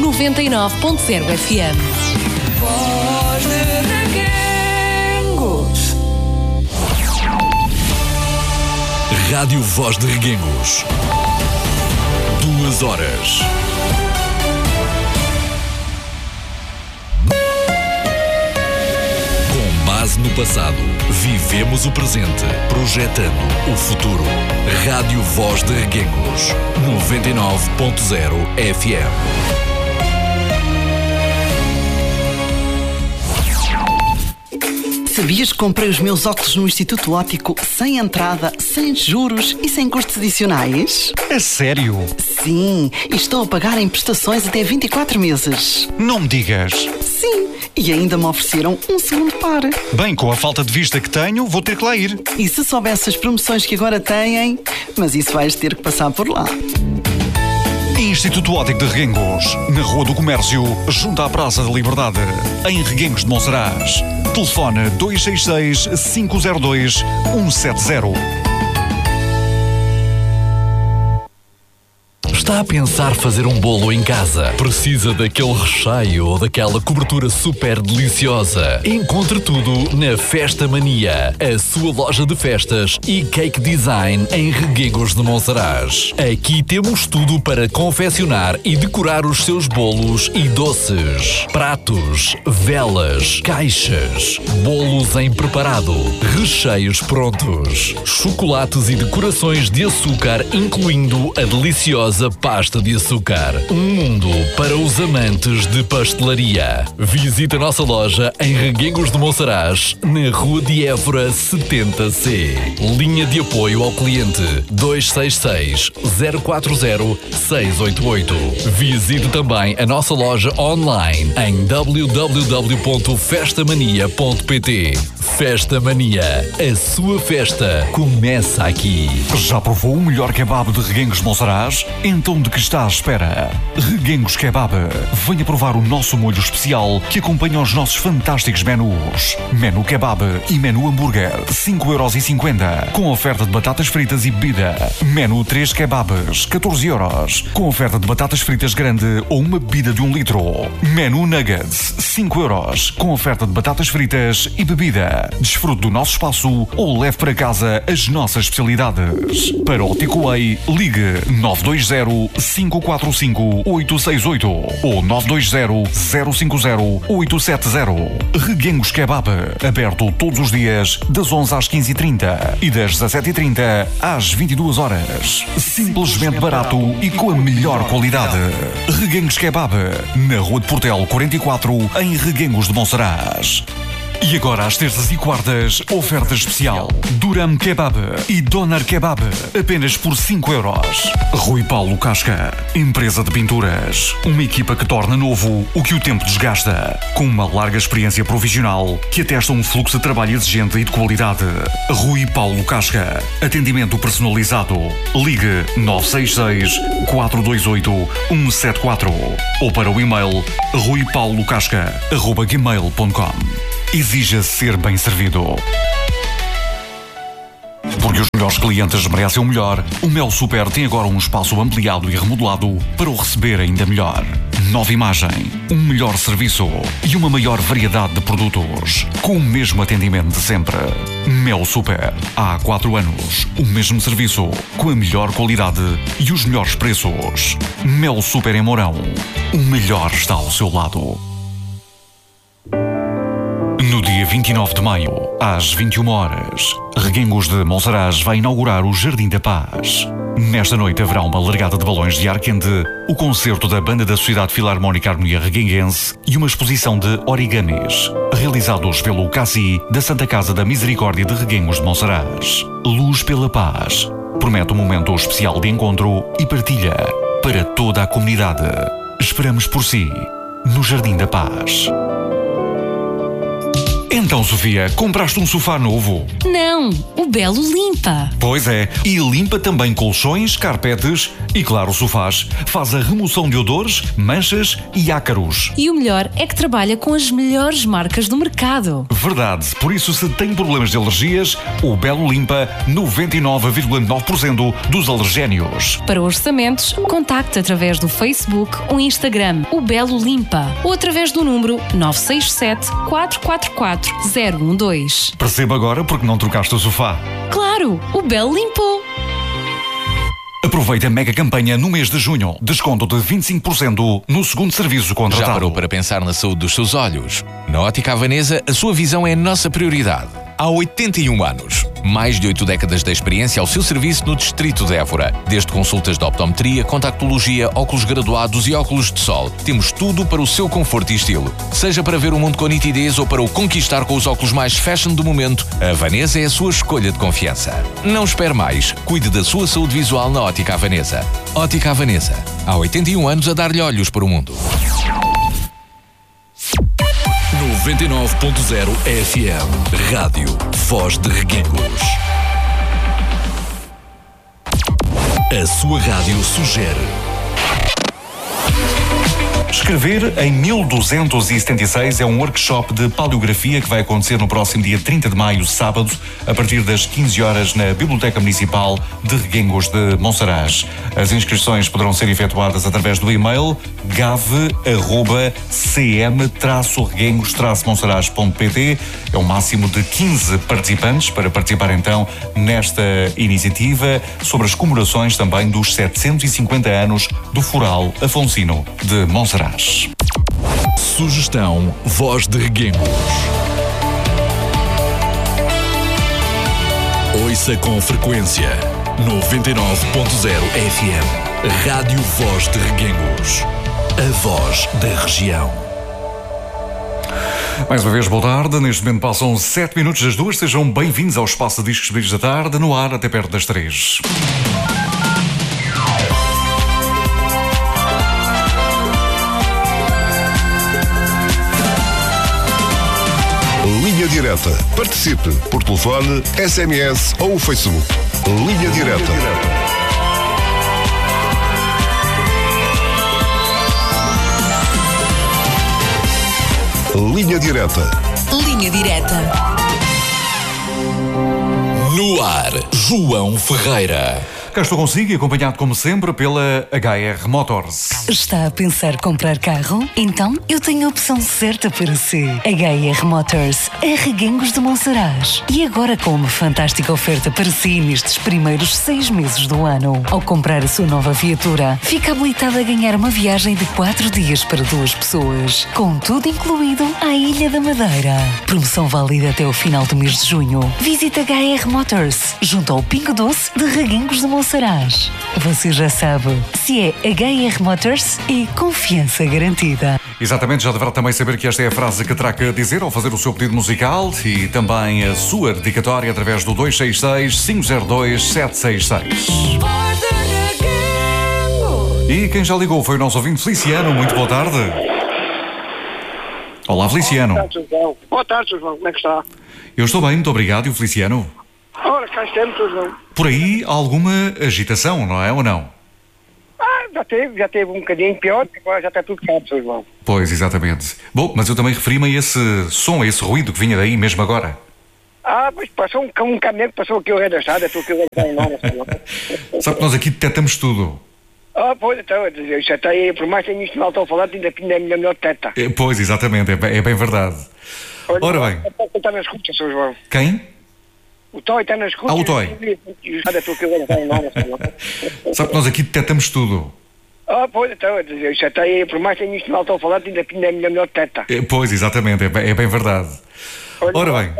99.0 FM. Voz de Reguengos. Rádio Voz de Reguengos. 2 horas. Com base no passado, vivemos o presente, projetando o futuro. Rádio Voz de Reguengos. 99.0 FM. Sabias que comprei os meus óculos no Instituto Óptico sem entrada, sem juros e sem custos adicionais? A sério? Sim, e estou a pagar em prestações até 24 meses. Não me digas. Sim, e ainda me ofereceram um segundo par. Bem, com a falta de vista que tenho, vou ter que lá ir. E se soubesse as promoções que agora têm, mas isso vais ter que passar por lá. Instituto Óptico de Reguengos, na Rua do Comércio, junto à Praça da Liberdade, em Reguengos de Monsaraz. Telefone 266-502-170. Está a pensar fazer um bolo em casa? Precisa daquele recheio ou daquela cobertura super deliciosa? Encontre tudo na Festa Mania, a sua loja de festas e cake design em Reguengos de Monsaraz. Aqui temos tudo para confeccionar e decorar os seus bolos e doces. Pratos, velas, caixas, bolos em preparado, recheios prontos, chocolates e decorações de açúcar, incluindo a deliciosa pasta de açúcar. Um mundo para os amantes de pastelaria. Visite a nossa loja em Reguengos de Monsaraz, na Rua de Évora 70C. Linha de apoio ao cliente 266-040-688. Visite também a nossa loja online em www.festamania.pt. Festa Mania, a sua festa começa aqui. Já provou o melhor kebab de Reguengos de Monsaraz? Então de que está à espera? Reguengos Kebab. Venha provar o nosso molho especial que acompanha os nossos fantásticos menus. Menu Kebab e Menu Hambúrguer, 5,50€, com oferta de batatas fritas e bebida. Menu 3 Kebabs, 14€, com oferta de batatas fritas grande ou uma bebida de 1 litro. Menu Nuggets, 5€, com oferta de batatas fritas e bebida. Desfrute do nosso espaço ou leve para casa as nossas especialidades. Para o takeaway, ligue 920-545-868 ou 920-050-870. Reguengos Kebab, aberto todos os dias das 11 às 15h30 e das 17h30 às 22h. Simplesmente barato e com a melhor qualidade. Reguengos Kebab, na Rua de Portel 44, em Reguengos de Monsaraz. E agora, às terças e quartas, oferta especial. Duram Kebab e Doner Kebab, apenas por 5€. Rui Paulo Casca, empresa de pinturas. Uma equipa que torna novo o que o tempo desgasta. Com uma larga experiência profissional que atesta um fluxo de trabalho exigente e de qualidade. Rui Paulo Casca. Atendimento personalizado. Ligue 966-428-174 ou para o e-mail ruipaulocasca@gmail.com. Exija ser bem servido. Porque os melhores clientes merecem o melhor, o Mel Super tem agora um espaço ampliado e remodelado para o receber ainda melhor. Nova imagem, um melhor serviço e uma maior variedade de produtos, com o mesmo atendimento de sempre. Mel Super, há 4 anos, o mesmo serviço, com a melhor qualidade e os melhores preços. Mel Super em Mourão, o melhor está ao seu lado. No dia 29 de maio, às 21h, Reguengos de Monsaraz vai inaugurar o Jardim da Paz. Nesta noite haverá uma largada de balões de ar quente, o concerto da Banda da Sociedade Filarmónica Harmonia Reguenguense e uma exposição de origamis, realizados pelo Cassi da Santa Casa da Misericórdia de Reguengos de Monsaraz. Luz pela Paz promete um momento especial de encontro e partilha para toda a comunidade. Esperamos por si, no Jardim da Paz. Então, Sofia, compraste um sofá novo? Não, o Belo limpa. Pois é, e limpa também colchões, carpetes E claro, o Sofás faz a remoção de odores, manchas e ácaros. E o melhor é que trabalha com as melhores marcas do mercado. Verdade, por isso se tem problemas de alergias, o Belo limpa 99,9% dos alergénios. Para orçamentos, contacte através do Facebook ou Instagram, o Belo Limpa, ou através do número 967 444 012. Perceba agora porque não trocaste o sofá. Claro, o Belo limpou. Aproveite a mega campanha no mês de junho. Desconto de 25% no segundo serviço contratado. Já parou para pensar na saúde dos seus olhos? Na Ótica Havanesa, a sua visão é a nossa prioridade. Há 81 anos. Mais de 8 décadas de experiência ao seu serviço no distrito de Évora. Desde consultas de optometria, contactologia, óculos graduados e óculos de sol. Temos tudo para o seu conforto e estilo. Seja para ver o mundo com nitidez ou para o conquistar com os óculos mais fashion do momento, a Havanesa é a sua escolha de confiança. Não espere mais. Cuide da sua saúde visual na Ótica Havanesa. Ótica Havanesa. Há 81 anos a dar-lhe olhos para o mundo. 99.0 FM Rádio Voz de Reguengos. A sua rádio sugere. Escrever em 1276 é um workshop de paleografia que vai acontecer no próximo dia 30 de maio, sábado, a partir das 15 horas na Biblioteca Municipal de Reguengos de Monsaraz. As inscrições poderão ser efetuadas através do e-mail gave@cm-reguengos-monsaraz.pt. É um máximo de 15 participantes para participar então nesta iniciativa sobre as comemorações também dos 750 anos do Foral Afonsino de Monsaraz. Sugestão Voz de Reguengos. Ouça com frequência 99.0 FM Rádio Voz de Reguengos. A voz da região. Mais uma vez, boa tarde. Neste momento passam 7 minutos das 2. Sejam bem-vindos ao Espaço de Discos Brilhos da Tarde, no ar até perto das 3. Linha Direta. Participe por telefone, SMS ou Facebook. Linha Direta. Linha Direta. Linha Direta. No ar, João Ferreira. Cá estou consigo e acompanhado como sempre pela HR Motors. Está a pensar comprar carro? Então eu tenho a opção certa para si. HR Motors, a Reguengos de Monsaraz. E agora com uma fantástica oferta para si nestes primeiros 6 meses do ano. Ao comprar a sua nova viatura, fica habilitado a ganhar uma viagem de 4 dias para 2 pessoas, com tudo incluído à Ilha da Madeira. Promoção válida até o final do mês de junho. Visite HR Motors, junto ao Pingo Doce de Reguengos de Monsaraz. Você já sabe, se é HR Motors, é confiança garantida. Exatamente, já deverá também saber que esta é a frase que terá que dizer ao fazer o seu pedido musical e também a sua dedicatória através do 266-502-766. E quem já ligou foi o nosso ouvinte Feliciano. Muito boa tarde. Olá, Feliciano. Boa tarde, João. Boa tarde, João. Como é que está? Eu estou bem, muito obrigado. E o Feliciano? Ora, cá estamos, João. Por aí há alguma agitação, não é ou não? Já teve um bocadinho pior, agora já está tudo calmo, João. Pois, exatamente. Bom, mas eu também referi-me a esse som, a esse ruído que vinha daí mesmo agora. Pois passou um caminhão que passou aqui ao rei da estrada, estou aqui ao rei da estrada. Sabe que nós aqui detectamos tudo. Pois, então, eu já está aí, por mais que tenha isto mal estou a falar, ainda é a minha melhor teta. Pois, exatamente, é bem verdade. Ora bem. Quem está na escuta, Sr. João? Quem? O Toy está na escuta. O Toy. Estou aqui ao rei da estrada. Sabe que nós aqui detectamos tudo. Pois, então, eu já está aí, por mais que tenha isto mal estou a falar, ainda é a minha melhor teta. Pois, exatamente, é bem verdade. Ora bem.